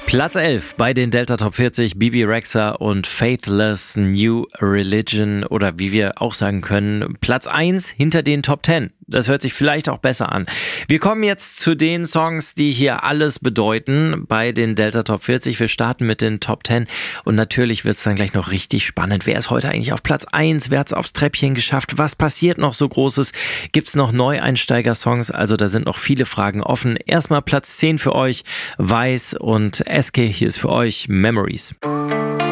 Platz 11 bei den Delta Top 40, Bebe Rexha und Faithless New Religion oder wie wir auch sagen können, Platz 1 hinter den Top 10. Das hört sich vielleicht auch besser an. Wir kommen jetzt zu den Songs, die hier alles bedeuten bei den Delta Top 40. Wir starten mit den Top 10 und natürlich wird es dann gleich noch richtig spannend. Wer ist heute eigentlich auf Platz 1? Wer hat es aufs Treppchen geschafft? Was passiert noch so Großes? Gibt es noch Neueinsteiger-Songs? Also da sind noch viele Fragen offen. Erstmal Platz 10 für euch, Weiß und SK. Hier ist für euch Memories.